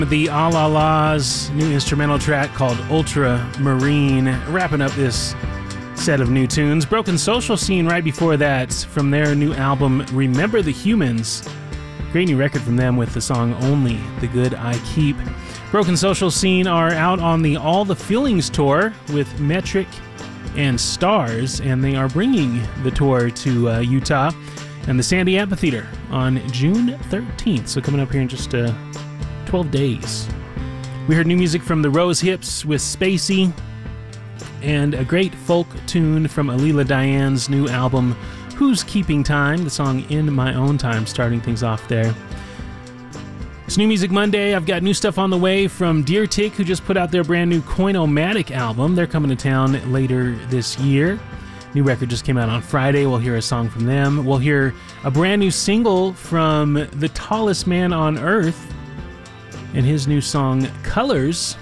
The A La La's new instrumental track called Ultramarine, wrapping up this set of new tunes. Broken Social Scene right before that from their new album Remember the Humans. Great new record from them with the song Only the Good I Keep. Broken Social Scene are out on the All the Feelings tour with Metric and Stars, and they are bringing the tour to Utah and the Sandy Amphitheater on June 13th. So coming up here in just 12 days. We heard new music from the Rose Hips with Spacey, and a great folk tune from Alila Diane's new album, Who's Keeping Time? The song In My Own Time, starting things off there. It's New Music Monday. I've got new stuff on the way from Deer Tick, who just put out their brand new Coinomatic album. They're coming to town later this year. New record just came out on Friday. We'll hear a song from them. We'll hear a brand new single from The Tallest Man on Earth and his new song, Colors.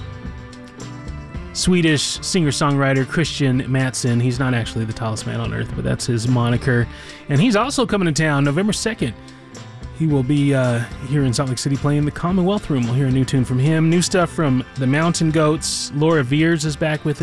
Swedish singer-songwriter Christian Mattsson. He's not actually the tallest man on earth, but that's his moniker. And he's also coming to town November 2nd. He will be here in Salt Lake City playing the Commonwealth Room. We'll hear a new tune from him. New stuff from the Mountain Goats. Laura Veers is back with a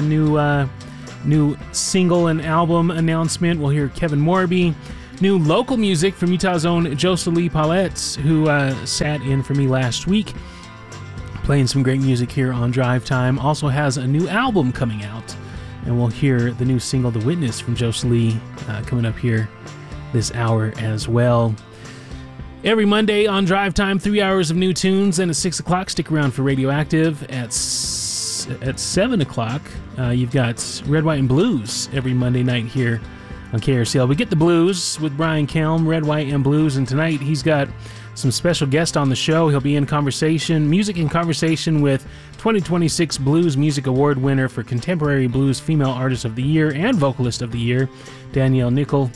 new single and album announcement. We'll hear Kevin Morby. New local music from Utah's own Joselie Paulette, who sat in for me last week, playing some great music here on Drive Time. Also has a new album coming out, and we'll hear the new single, The Witness, from Joselie coming up here this hour as well. Every Monday on Drive Time, 3 hours of new tunes, and at 6 o'clock, stick around for Radioactive. At 7 o'clock, you've got Red, White, and Blues every Monday night here on KRCL. We get the blues with Brian Kelm, Red, White, and Blues, and tonight he's got some special guests on the show. He'll be in conversation, music in conversation with 2026 Blues Music Award winner for Contemporary Blues Female Artist of the Year and Vocalist of the Year, Danielle Nicole.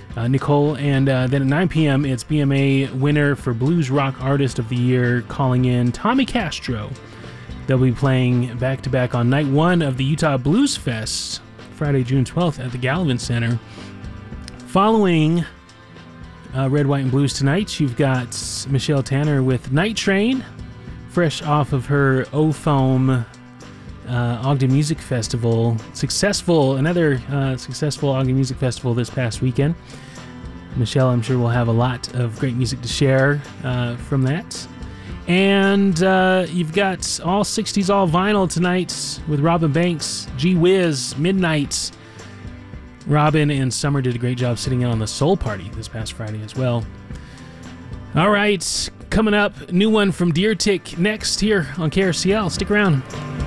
And then at 9 p.m., it's BMA winner for Blues Rock Artist of the Year, calling in Tommy Castro. They'll be playing back-to-back on night one of the Utah Blues Fest, Friday, June 12th at the Gallivan Center. Following Red, White, and Blues tonight, you've got Michelle Tanner with Night Train, fresh off of her O-Foam Ogden Music Festival. Another successful Ogden Music Festival this past weekend. Michelle, I'm sure, will have a lot of great music to share from that. And you've got all 60s, all vinyl tonight with Robin Banks, Gee Whiz, Midnight. Robin and Summer did a great job sitting in on the Soul Party this past Friday as well. All right, coming up, new one from Deer Tick next here on KRCL. Stick around.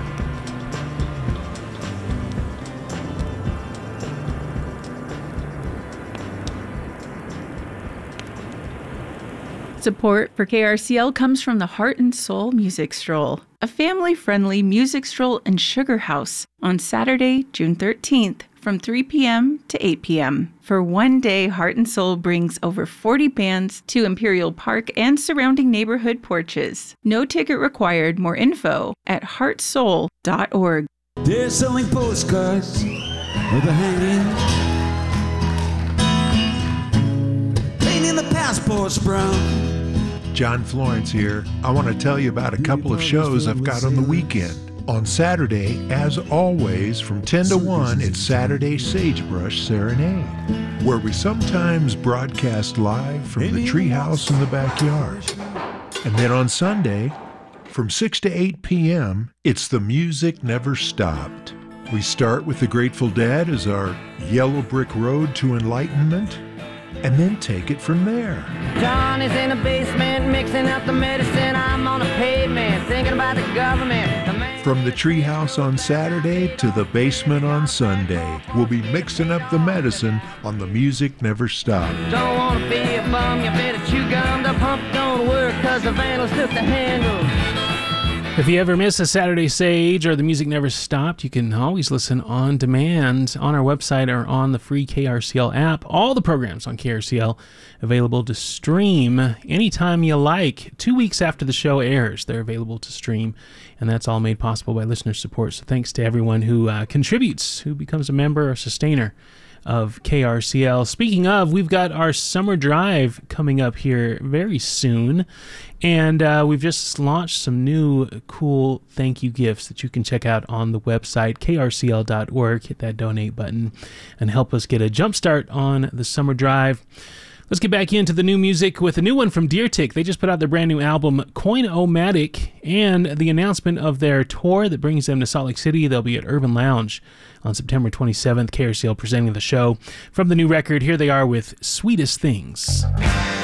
Support for KRCL comes from the Heart and Soul Music Stroll, a family-friendly music stroll and sugar house on Saturday, June 13th from 3 p.m. to 8 p.m. For one day, Heart and Soul brings over 40 bands to Imperial Park and surrounding neighborhood porches. No ticket required. More info at heartsoul.org. They're selling postcards with a hanging, painting the passports brown. John Florence here. I want to tell you about a couple of shows I've got on the weekend. On Saturday, as always, from 10 to 1, it's Saturday Sagebrush Serenade, where we sometimes broadcast live from the treehouse in the backyard. And then on Sunday, from 6 to 8 p.m., it's The Music Never Stopped. We start with the Grateful Dead as our Yellow Brick Road to Enlightenment, and then take it from there. John is in the basement mixing up the medicine. I'm on the pavement thinking about the government. From the treehouse on Saturday to the basement on Sunday, we'll be mixing up the medicine on The Music Never Stopped. Don't want to be a bum, you better chew gum. The pump don't work cause the vandals took the handle. If you ever miss a Saturday Sage or The Music Never Stopped, you can always listen on demand on our website or on the free KRCL app. All the programs on KRCL available to stream anytime you like. 2 weeks after the show airs, they're available to stream, and that's all made possible by listener support. So thanks to everyone who contributes, who becomes a member or sustainer of KRCL. Speaking of, we've got our summer drive coming up here very soon, and we've just launched some new cool thank you gifts that you can check out on the website, krcl.org. Hit that donate button and help us get a jump start on the summer drive. Let's get back into the new music with a new one from Deer Tick. They just put out their brand new album, Coin-O-Matic, and the announcement of their tour that brings them to Salt Lake City. They'll be at Urban Lounge on September 27th. KRCL presenting the show. From the new record, here they are with Sweetest Things.